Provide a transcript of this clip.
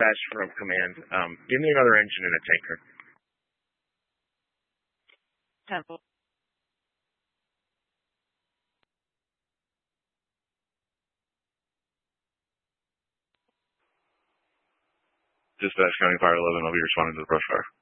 dispatch from command. Give me another engine and a tanker. Temple. Dispatch County Fire 11, I'll be responding to the brush fire.